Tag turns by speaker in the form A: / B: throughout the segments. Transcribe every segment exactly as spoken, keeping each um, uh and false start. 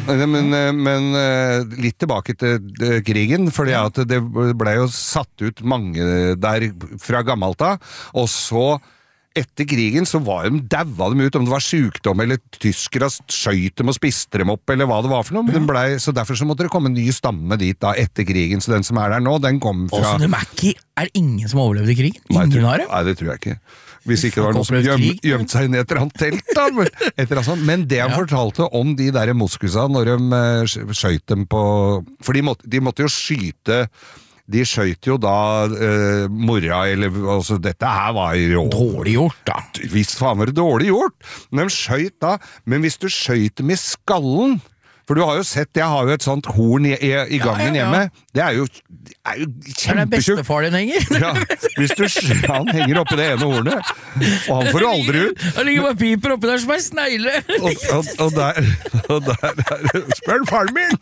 A: Men, men litt tilbake til krigen, fordi at det ble jo satt ut mange der fra gammelt av, og så etter krigen så var de, dæva dem ut, om det var sykdom, eller tyskere skjøt dem og spiste dem opp, eller hva det var for noe, men den ble, så derfor så måtte det komme en ny stamme dit da, etter krigen, så den som er der nå, den kom fra...
B: Og så det er ikke, er det ingen som overlevde krigen? Ingen har det?
A: Nei, det tror jeg ikke. Hvis ikke det var noen som gjem, gjemt seg inn i et eller annet telt da, men, et eller annet. Men det han ja. fortalte om de der moskusa, når de uh, skjøt dem på... For de måtte, de måtte jo skyte... De skjøt jo da uh, mora, eller altså dette her var jo...
B: Dårlig gjort da.
A: Visst faen var det dårlig gjort. Men de skjøt da, men hvis du skjøt dem i skallen... For du har jo sett, jeg har jo et sånt horn i, i, i gangen ja, ja, ja. hjemme. Det er jo, det er jo kjempetjukt.
B: Det er bestefar din henger.
A: Ja, hvis du, han henger oppi det ene hornet, og han får aldri ut.
B: Han ligger bare piper oppi der som er snegle.
A: Og, og, og der, og der, der spør faren min!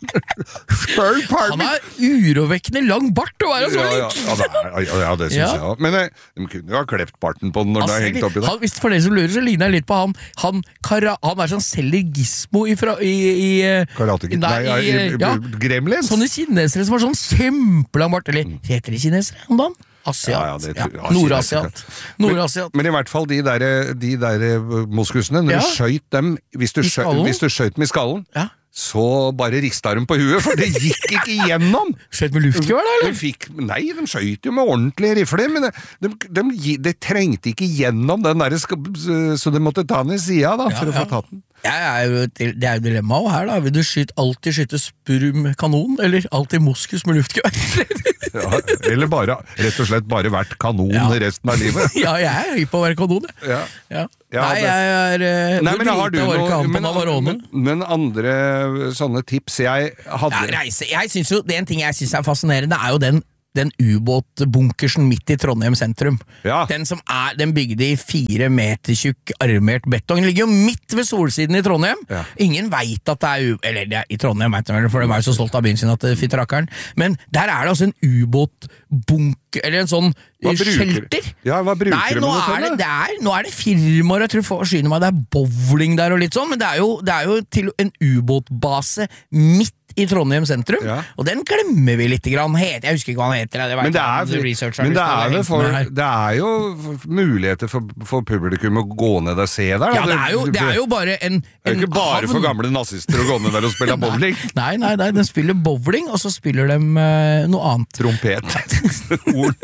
A: Spør faren min!
B: Han er urovekkende lang bart å være så
A: ja,
B: lik.
A: Ja, ja, ja, ja, det synes ja. jeg også. Men jeg, de kunne jo ha klept parten på den når den har hengt oppi der.
B: Han, hvis for dere som lurer, så ligner jeg litt på han. Han, kara, han er sånn Selger Gizmo ifra, i... i
A: Karate Kid. Nei, i, i, ja. Gremlins.
B: Sånne kinesere som har sånn kjempelang bart. Eller heter det kinesere om dagen? Asiat. Ja, ja, det, ja. Nordasiat. Nordasiat.
A: Men, men i hvert fall de der, de der moskusene, når ja. du skjøt dem, hvis du skjøt, hvis du skjøt dem i skallen, ja. så bare ristet dem på huet, for det gikk ikke igjennom.
B: Skjøt med luftgevær da, eller?
A: De fikk, nei, de skjøt jo med ordentlige rifler, men de, de, de, de trengte ikke igjennom den der, så de måtte ta den i siden da, for ja, å få tatt den.
B: Ja, er jo, det er jo dilemmaet her da. Vil du skyte, alltid skyte spurm kanon, eller alltid moskus med luftgevær?
A: Ja, eller bare, rett og slett bare vært kanon ja. resten av livet.
B: Ja, jeg er høy på å være kanon. Ja. Ja. Ja, nei, jeg er...
A: Nei, men har du noe... Men, men, men andre sånne tips jeg hadde...
B: Ja, reise. Jeg synes jo, det er en ting jeg synes er fascinerende, er jo den den ubåtbunkersen midt i Trondheim sentrum. Ja. Den som er, den bygde i fire meter tjukk armert betong. Den ligger jo midt ved solsiden i Trondheim. Ja. Ingen vet at det er, u eller det er i Trondheim, vet du, for de er jo så stolt av byen sin at det fitter rakkeren. Men der er det altså en ubåtbunker, eller en sånn shelter.
A: Ja, hva bruker
B: Nei,
A: du
B: nå
A: med
B: er det? Det er, nå er det firmaer, jeg tror forsyner meg, det er bowling der og litt sånn, men det er jo, det er jo til en ubåtbase midt i Trondheim sentrum, ja. Og den glemmer vi litt grann. Jeg husker ikke hva han heter. Det
A: men det er, men det er, for, det er jo muligheter for, for publikum å gå ned og se der.
B: Ja, det er jo, det er jo bare en, en
A: Det er ikke bare havn. For gamle nazister å gå ned der og spille bowling.
B: Nei, nei, nei, de spiller bowling, og så spiller de uh, noe annet.
A: Trompet. Horn.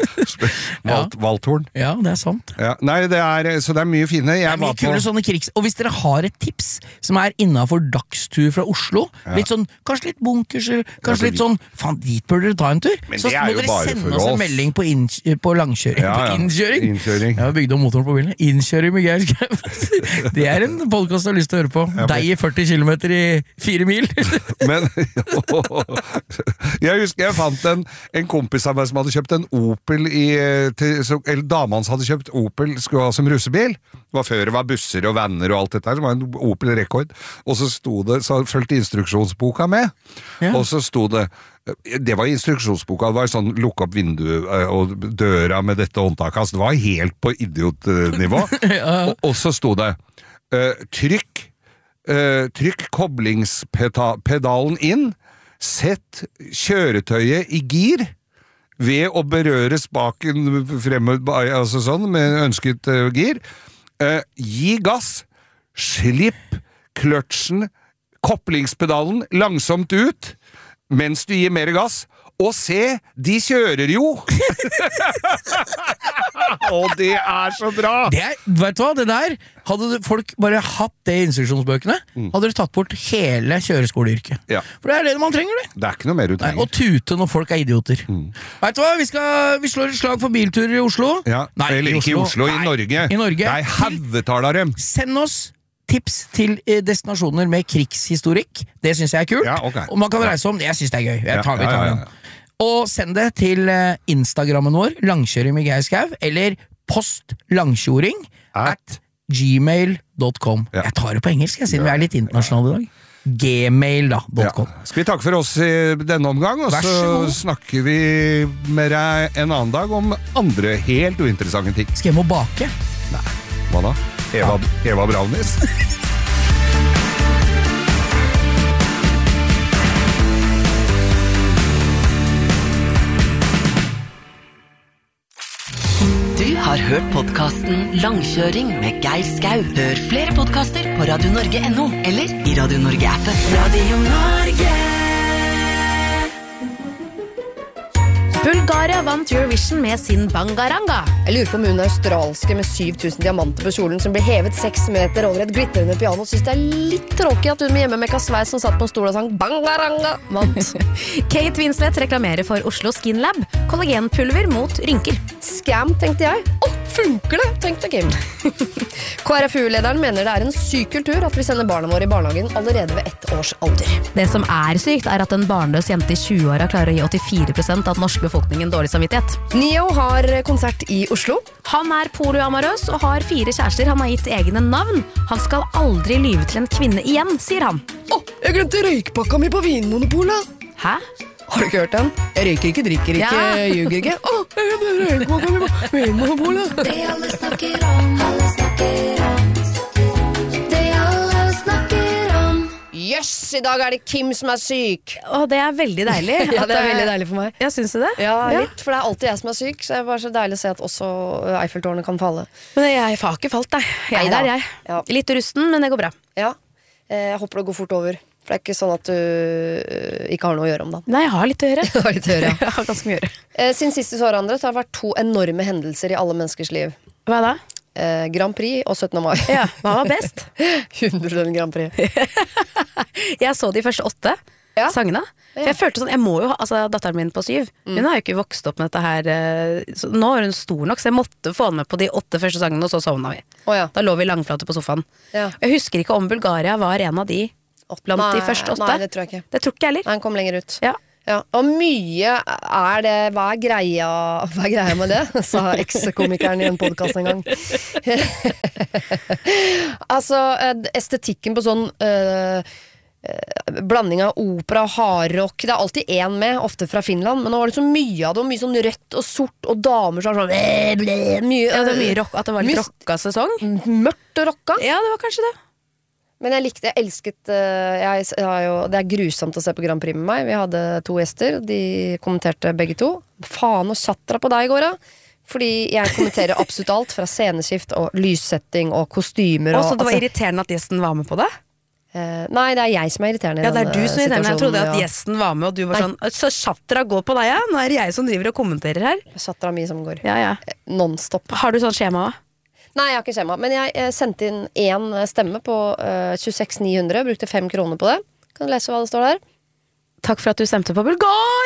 A: Valt, valthorn.
B: Ja, det er sant.
A: Ja. Nei, det er, så det er mye fine. Jeg
B: det er mye kule på... sånne krigs... Og hvis dere har et tips som er innenfor dagstur fra Oslo, ja. Litt sånn, kanskje litt bunkerser, kanskje litt sånn, faen, dit bør dere ta en tur.
A: Men
B: så
A: må
B: dere sende oss en melding på, inn, på langkjøring.
A: Ja, ja.
B: På innkjøring.
A: Innkjøring.
B: Jeg har bygd om motoren på bilen. Innkjøring med Geir Skau. Det er en podcast jeg har lyst til å høre på. Ja, men... Deg i førti kilometer i fire mil.
A: Men jeg husker jeg fant en, en kompis av meg som hadde kjøpt en Opel i, til, så, eller dama hans hadde kjøpt Opel, skulle ha som russebil. Det var før det var busser og vanner og alt dette her, det var en Opel Rekord. Og så sto det, så fulgte instruksjonsboka med. Ja. Og så sto det, det var instruksjonsboka, det var sånn lukk opp vinduet og døra med dette håndtaket, altså det var helt på idiotnivå. Ja. og, og så sto det, uh, trykk, uh, trykk koblingspedalen inn, sett kjøretøyet i gir, ved å berøre spaken fremad, altså sånn, med ønsket uh, gir, uh, gi gass, slipp kløtsjen, kopplingspedalen langsomt ut, mens du gir mer gass, og se, de kjører jo! Og det er så bra!
B: Det er, vet du hva, det der, hadde folk bare hatt det i instruksjonsbøkene, mm. hadde du tatt bort hele kjøreskoleyrket. Ja. For det er det man trenger, det.
A: Det er ikke noe mer du trenger.
B: Nei, og tute når folk er idioter. Mm. Vet du hva, vi, skal, vi slår et slag for bilturer i Oslo.
A: Ja, Nei, eller ikke i Oslo, i Norge.
B: I Norge.
A: Det er haugetall av dem.
B: Send oss tips til destinasjoner med krigshistorikk. Det synes jeg er kult.
A: Ja, okay.
B: Og man kan reise om, jeg synes det er gøy. Jeg tar, vi tar den. Og send det til Instagrammen vår, langkjøring med Geir Skau, eller post langkjøring at gmail dot com. Ja. Jeg tar det på engelsk, jeg, siden vi er litt internasjonale i dag. gmail dot com.
A: Ja. Skal vi takke for oss i denne omgang, og så snakker vi med deg en annen dag om andre helt uinteressante ting.
B: Skal jeg må bake?
A: Nei, hva da? Eva, Eva Brownies.
C: hørt podcasten Langkjøring med Geir Skau. Hør flere podcaster på radio norge punktum no eller i Radio Norge-appen. Radio Norge.
D: Bulgaria vant Eurovision med sin Bangaranga.
E: Jeg lurer på om hun australske med syv tusen diamanter på kjolen som ble hevet seks meter over et glitrende piano, synes det er litt tråkig at hun med hjemme med Kasveis som satt på en stol og sang Bangaranga vant.
D: Kate Winslet reklamerer for Oslo Skin Lab. Kollagenpulver mot rynker.
E: Scam, tenkte jeg. Å, oh, funker det, tenkte Kim. K R F U-lederen mener det er en syk kultur at vi sender barna våre i barnehagen allerede ved ett års alder.
D: Det som er sykt er at en barnløs jente i tjue-åra klarer å gi åttifire prosent av den norske befolkningen dårlig samvittighet.
E: Neo har konsert i Oslo.
D: Han er polyamorøs og har fire kjærester. Han har gitt egne navn. Han skal aldri lyve til en kvinne igjen, sier han.
E: Å, oh, jeg glemte røykpakka mi på Vinmonopolet.
D: Hæ?
E: Har du ikke hørt den? Jeg røyker ikke, drikker ikke, ja. Ljuger ikke. Å, oh, jeg glemte røykpakka mi på Vinmonopolet. Det alle snakker om, alle snakker om. Det alle snakker om. Jøss, i dag er det Kim som er syk.
D: Å, det er veldig deilig.
E: Ja, det er veldig deilig for meg.
D: Ja, synes du det?
E: Ja, litt, for det er alltid jeg som er syk, så det er bare så deilig å se at også Eiffeltårnet kan falle.
D: Men jeg har ikke falt, nei. Jeg er der, jeg. Ja. Litt rusten, men det går bra.
E: Ja, jeg håper det går fort over. For det er ikke sånn at du ikke har noe å gjøre om dagen.
D: Nei, jeg har litt å gjøre.
E: Jeg har litt å gjøre, ja.
D: Jeg har ganske mye å gjøre.
E: Siden siste så har det vært to enorme hendelser i alle menneskers liv.
D: Hva da?
E: Eh, Grand Prix og syttende mai.
D: Ja, hva var best?
E: hundre prosent Grand Prix.
D: Jeg så de første åtte ja. sangene.
E: Ja.
D: Jeg følte sånn, jeg må jo ha, altså datteren min på syv, mm. hun har jo ikke vokst opp med dette her, så nå er hun stor nok, så jeg måtte få med på de åtte første sangene, og så sovna vi.
E: Oh, ja.
D: Da lå vi langflate på sofaen.
E: Ja.
D: Jeg husker ikke om Bulgaria var en av de blant nei, de første åtte.
E: Nei, det tror jeg ikke.
D: Det tror ikke jeg heller.
E: Nei, han kom lenger ut.
D: Ja.
E: Ja, og mye er det, hva er greia, hva er greia med det, sa eks-komikeren i en podcast en gang. Altså, estetikken på sånn øh, blanding av opera og hardrock, det er alltid en med, ofte fra Finland, men nå var det så mye av det, og mye sånn rødt og sort, og damer som sånn bleh, bleh, mye,
D: ja, det var mye rock, at det var litt rocka sesong.
E: Mørkt og rocka.
D: Ja, det var kanskje det.
E: Men jeg likte, jeg elsket jeg, jeg har jo, det er grusomt å se på Grand Prix med meg. Vi hadde to gjester, de kommenterte begge to. Faen og chatra på deg i går da. Fordi jeg kommenterer absolutt alt, fra sceneskift og lyssetting og kostymer og,
D: og så det var
E: altså,
D: irriterende at gjesten var med på det?
E: Eh, nei, det er jeg som er irriterende i
D: ja, det er du som er irriterende. Jeg trodde at
E: ja.
D: gjesten var med, og du var nei. Sånn så chatra går på deg, ja. Nå er det jeg som driver og kommenterer her.
E: Chatra mye som går.
D: Ja, ja.
E: Non-stop.
D: Har du sånn skjema også?
E: Nei, jeg har ikke skjema, men jeg eh, sendte inn én stemme på eh, tjueseks ni hundre, brukte fem kroner på det. Kan du lese hva det står der?
D: Takk for at du stemte på Bulgaria!